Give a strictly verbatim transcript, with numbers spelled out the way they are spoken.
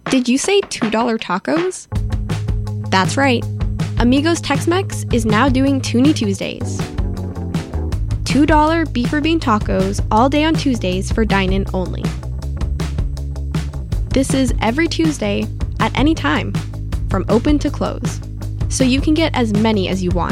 Did you say two dollar tacos? That's right. Amigos Tex-Mex is now doing Toonie Tuesdays. two dollar beef or bean tacos all day on Tuesdays for dine-in only. This is every Tuesday at any time, from open to close, so you can get as many as you want.